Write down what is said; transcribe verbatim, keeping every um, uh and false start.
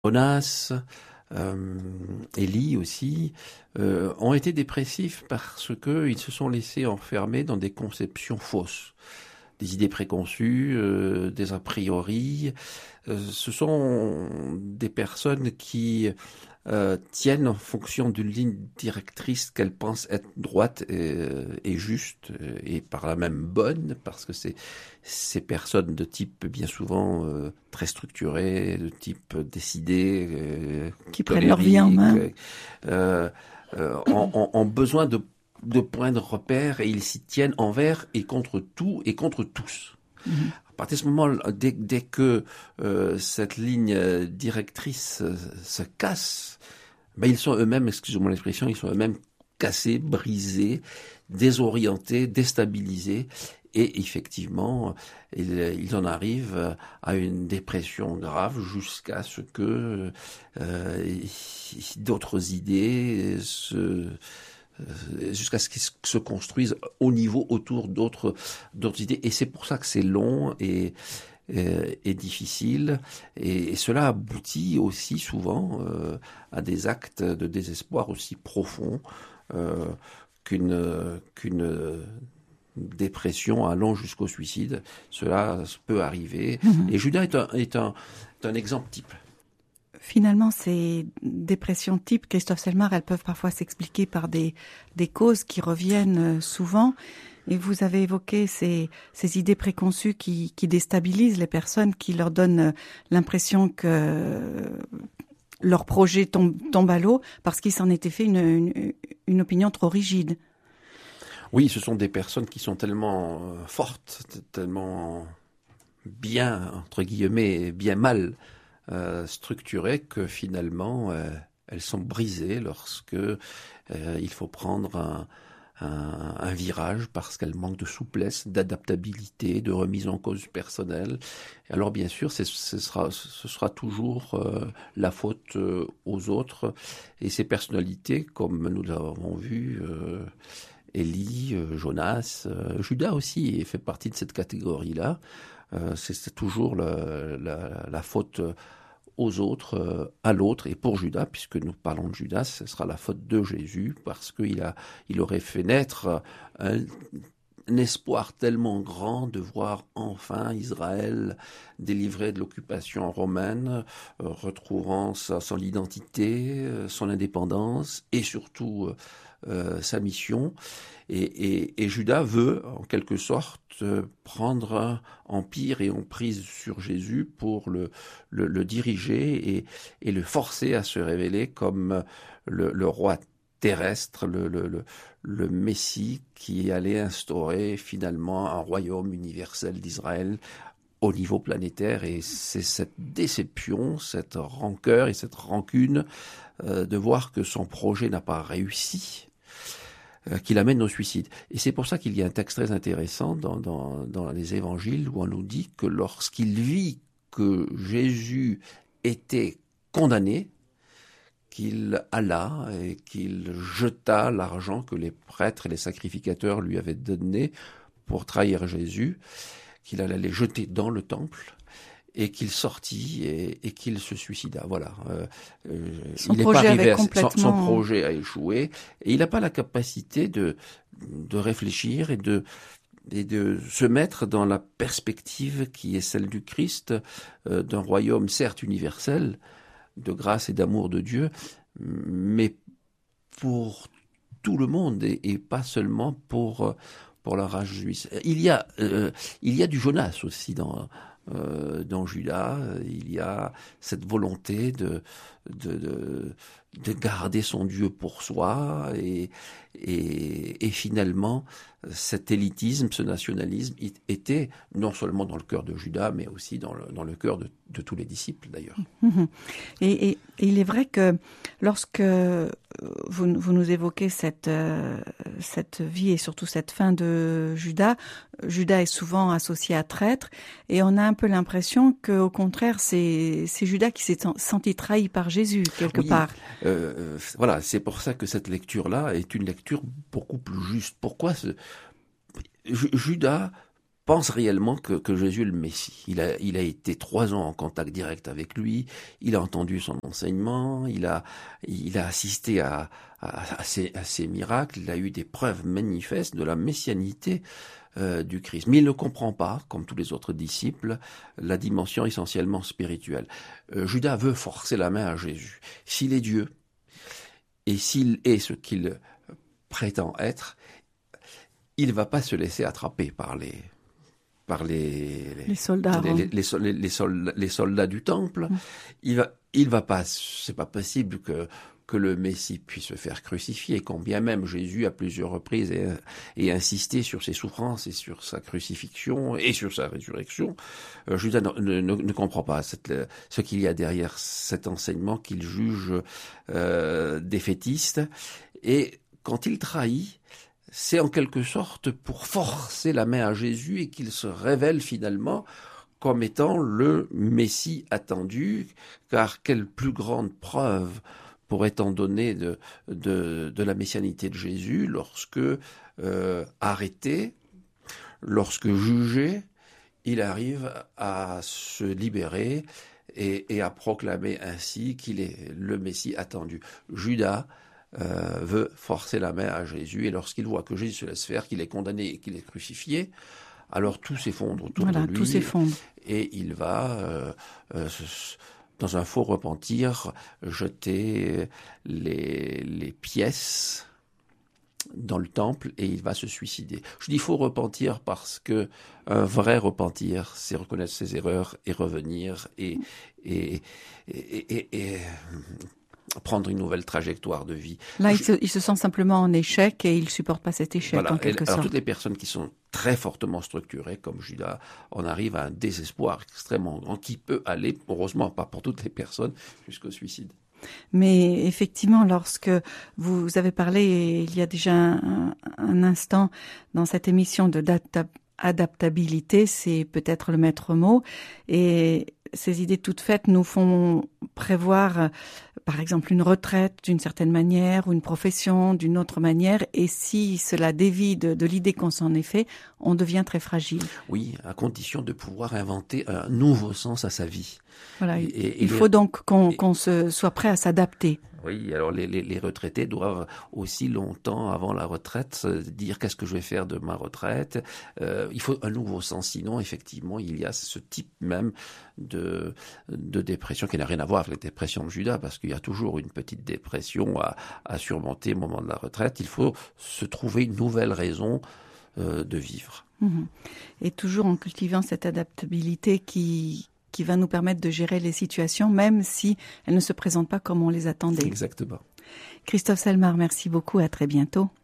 Jonas, euh, Élie aussi, euh, ont été dépressifs parce qu'ils se sont laissés enfermer dans des conceptions fausses, des idées préconçues, euh, des a priori. Euh, ce sont des personnes qui euh, tiennent en fonction d'une ligne directrice qu'elles pensent être droite et, et juste et par là même bonne, parce que c'est ces personnes de type bien souvent euh, très structuré, de type décidé, euh, Qui prennent leur vie en colérique, main. euh, euh, ont, ont- ont besoin de, de points de repère et ils s'y tiennent envers et contre tout et contre tous. Mhm. À partir de ce moment, dès, dès que euh, cette ligne directrice euh, se casse, ben ils sont eux-mêmes, excusez-moi l'expression, ils sont eux-mêmes cassés, brisés, désorientés, déstabilisés. Et effectivement, ils, ils en arrivent à une dépression grave jusqu'à ce que euh, d'autres idées se, jusqu'à ce qu'ils se construisent au niveau autour d'autres d'autres idées. Et c'est pour ça que c'est long et euh, est difficile et, et cela aboutit aussi souvent euh, à des actes de désespoir aussi profonds euh, qu'une qu'une dépression allant jusqu'au suicide. Cela peut arriver Mhm. et Judas est un, est un, est un exemple type. Finalement, ces dépressions type, Christophe Selmar, elles peuvent parfois s'expliquer par des, des causes qui reviennent euh, souvent. Et vous avez évoqué ces, ces idées préconçues qui, qui déstabilisent les personnes, qui leur donnent euh, l'impression que euh, leur projet tombe, tombe à l'eau parce qu'il s'en était fait une, une, une opinion trop rigide. Oui, ce sont des personnes qui sont tellement euh, fortes, t- tellement bien, entre guillemets, bien mal euh, structurées que finalement euh, elles sont brisées lorsque euh, il faut prendre un, un, un virage parce qu'elles manquent de souplesse, d'adaptabilité, de remise en cause personnelle. Alors bien sûr, c'est, ce, sera, ce sera toujours euh, la faute euh, aux autres et ces personnalités, comme nous l'avons vu. Euh, Élie, euh, Jonas, euh, Judas aussi fait partie de cette catégorie-là. Euh, c'est, c'est toujours la, la, la faute aux autres, euh, à l'autre, et pour Judas, puisque nous parlons de Judas, ce sera la faute de Jésus, parce qu'il a, il aurait fait naître un, un espoir tellement grand de voir enfin Israël délivré de l'occupation romaine, euh, retrouvant sa, son identité, euh, son indépendance, et surtout euh, euh, sa mission. Et, et, et Judas veut, en quelque sorte, euh, prendre un empire et emprise sur Jésus pour le, le, le diriger et, et le forcer à se révéler comme le, le roi terrestre, le, le, le, le Messie qui allait instaurer finalement un royaume universel d'Israël au niveau planétaire. Et c'est cette déception, cette rancœur et cette rancune euh, de voir que son projet n'a pas réussi euh, qui l'amène au suicide. Et c'est pour ça qu'il y a un texte très intéressant dans, dans, dans les évangiles où on nous dit que lorsqu'il vit que Jésus était condamné, qu'il alla et qu'il jeta l'argent que les prêtres et les sacrificateurs lui avaient donné pour trahir Jésus, qu'il allait les jeter dans le temple et qu'il sortit et, et qu'il se suicida. Voilà. Euh, euh, Son il n'est pas projet avait arrivé à son, son complètement... projet a échoué et il n'a pas la capacité de de réfléchir et de et de se mettre dans la perspective qui est celle du Christ, euh, d'un royaume certes universel, de grâce et d'amour de Dieu, mais pour tout le monde et, et pas seulement pour pour la race juive. Il y a euh, il y a du Jonas aussi dans euh, dans Judas. Il y a cette volonté de de de, de garder son Dieu pour soi et et, et finalement cet élitisme, ce nationalisme était non seulement dans le cœur de Judas, mais aussi dans le dans le cœur de, de tous les disciples d'ailleurs. Mhm. Et, et, et il est vrai que lorsque vous, vous nous évoquez cette, euh, cette vie et surtout cette fin de Judas, Judas est souvent associé à traître et on a un peu l'impression qu'au contraire c'est, c'est Judas qui s'est senti trahi par Jésus quelque Oui, part. euh, voilà, c'est pour ça que cette lecture-là est une lecture beaucoup plus juste. Pourquoi ce... Judas pense réellement que, que Jésus est le Messie. Il a, il a été trois ans en contact direct avec lui, il a entendu son enseignement, il a, il a assisté à, à, à, ses, à ses miracles, il a eu des preuves manifestes de la messianité euh, du Christ. Mais il ne comprend pas, comme tous les autres disciples, la dimension essentiellement spirituelle. Euh, Judas veut forcer la main à Jésus. S'il est Dieu, et s'il est ce qu'il prétend être, il ne va pas se laisser attraper par les, par les, les soldats, les, les, les, les, les, soldats, les soldats du temple. Mmh. Il va, il va pas, c'est pas possible que, que le Messie puisse se faire crucifier, quand bien même Jésus à plusieurs reprises et, et insisté sur ses souffrances et sur sa crucifixion et sur sa résurrection. Euh, Judas ne, ne, ne comprend pas cette, ce qu'il y a derrière cet enseignement qu'il juge euh, défaitiste. Et quand il trahit, c'est en quelque sorte pour forcer la main à Jésus et qu'il se révèle finalement comme étant le Messie attendu, car quelle plus grande preuve pourrait-on donner de, de, de la messianité de Jésus lorsque, euh, arrêté, lorsque jugé, il arrive à se libérer et, et à proclamer ainsi qu'il est le Messie attendu. Judas Euh, veut forcer la main à Jésus, et lorsqu'il voit que Jésus se laisse faire, qu'il est condamné et qu'il est crucifié, alors tout s'effondre autour voilà, de lui, tout s'effondre. Et il va, euh, euh, dans un faux repentir, jeter les, les pièces dans le temple et il va se suicider. Je dis faux repentir parce que un vrai repentir, c'est reconnaître ses erreurs et revenir et, et, et, et, et, et prendre une nouvelle trajectoire de vie. Là, il se, il se sent simplement en échec et il supporte pas cet échec, voilà. en quelque et, alors, sorte. Toutes les personnes qui sont très fortement structurées, comme Judas, on arrive à un désespoir extrêmement grand qui peut aller, heureusement pas pour toutes les personnes, jusqu'au suicide. Mais effectivement, lorsque vous avez parlé il y a déjà un, un instant dans cette émission de data, adaptabilité, c'est peut-être le maître mot, et ces idées toutes faites nous font prévoir, par exemple, une retraite d'une certaine manière ou une profession d'une autre manière, et si cela dévie de, de l'idée qu'on s'en est fait, on devient très fragile. Oui, à condition de pouvoir inventer un nouveau sens à sa vie. Voilà, et, et, il faut et, donc qu'on, et, qu'on se soit prêt à s'adapter. Oui, alors les, les, les retraités doivent aussi longtemps avant la retraite se dire qu'est-ce que je vais faire de ma retraite. Euh, il faut un nouveau sens, sinon effectivement il y a ce type même de, de dépression qui n'a rien à voir avec la dépression de Judas, parce qu'il y a toujours une petite dépression à, à surmonter au moment de la retraite. Il faut se trouver une nouvelle raison euh, de vivre. Mmh. Et toujours en cultivant cette adaptabilité qui... qui va nous permettre de gérer les situations, même si elles ne se présentent pas comme on les attendait. Exactement. Christophe Selmar, merci beaucoup, à très bientôt.